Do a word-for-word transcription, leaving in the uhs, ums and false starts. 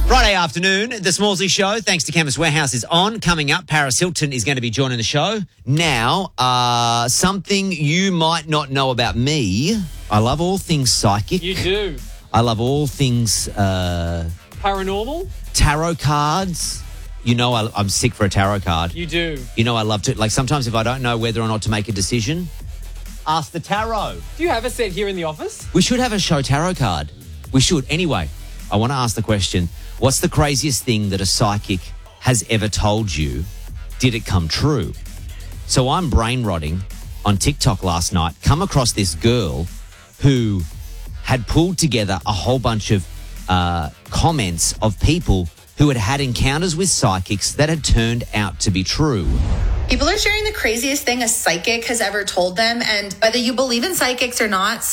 Friday afternoon, the Smallsy Show, thanks to Chemist Warehouse, is on. Coming up, Paris Hilton is going to be joining the show. Now, uh, something you might not know about me. I love all things psychic. You do. I love all things uh, Paranormal? tarot cards. You know I, I'm sick for a tarot card. You do. You know I love to, like sometimes if I don't know whether or not to make a decision, ask the tarot. Do you have a set here in the office? We should have a show tarot card. We should. Anyway, I want to ask the question, what's the craziest thing that a psychic has ever told you? Did it come true? So I'm brain rotting on TikTok last night, come across this girl who had pulled together a whole bunch of uh, comments of people who had had encounters with psychics that had turned out to be true. People are sharing the craziest thing a psychic has ever told them, and whether you believe in psychics or not,